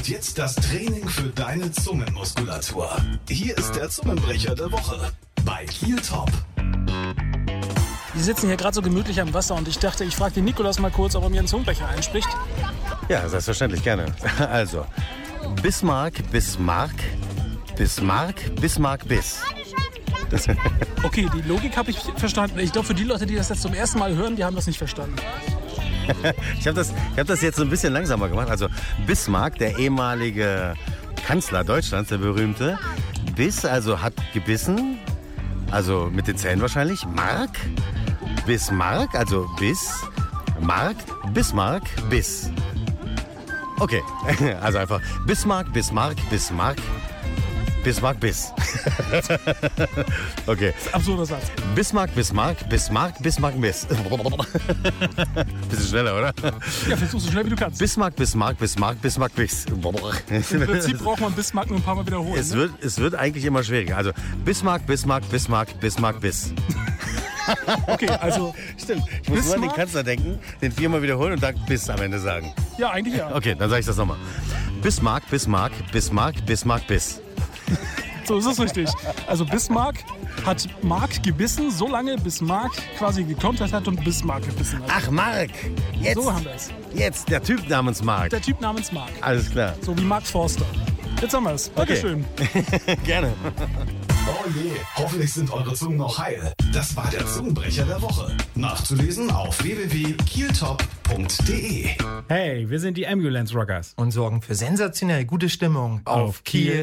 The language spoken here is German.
Und jetzt das Training für deine Zungenmuskulatur. Hier ist der Zungenbrecher der Woche bei Kiel Top. Wir sitzen hier gerade so gemütlich am Wasser und ich dachte, ich frage den Nikolaus mal kurz, ob er mir einen Zungenbrecher einspricht. Ja, selbstverständlich, gerne. Also, Bismarck, Bismarck, Bismarck, Bismarck, Bis. Okay, die Logik habe ich verstanden. Ich glaube, für die Leute, die das jetzt zum ersten Mal hören, die haben das nicht verstanden. Ich hab das jetzt so ein bisschen langsamer gemacht. Also Bismarck, der ehemalige Kanzler Deutschlands, der berühmte. Biss, also hat gebissen, also mit den Zähnen wahrscheinlich. Mark, Bismarck, also Biss, Mark, Bismarck, Biss. Okay, also einfach Bismarck, Bismarck, Bismarck, Bismarck, Biss. Okay. Das ist ein absurder Satz. Bismarck, Bismarck, Bismarck, Bismarck, Biss. Bisschen schneller, oder? Ja, versuch so schnell wie du kannst. Bismarck, Bismarck, Bismarck, Bismarck, Biss. Im Prinzip braucht man Bismarck nur ein paar Mal wiederholen. Es wird eigentlich immer schwieriger. Also Bismarck, Bismarck, Bismarck, Bismarck, Biss. Okay, also Stimmt. Ich muss nur an den Bismarck? Kanzler denken, den viermal wiederholen und dann Biss am Ende sagen. Ja, eigentlich ja. Okay, dann sage ich das nochmal. Bismarck, Bismarck, Bismarck, Bismarck, Biss. So ist es richtig. Also Bismarck hat Mark gebissen, so lange bis Mark quasi gekontert hat und Bismarck gebissen hat. Ach, Mark. Jetzt, So haben wir es. jetzt der Typ namens Mark. Der Typ namens Mark. Alles klar. So wie Mark Forster. Jetzt haben wir es. Dankeschön. Gerne. Oh je, hoffentlich sind eure Zungen noch heil. Das war der Zungenbrecher der Woche. Nachzulesen auf www.kieltop.de. Hey, wir sind die Ambulance Rockers. Und sorgen für sensationell gute Stimmung Auf Kiel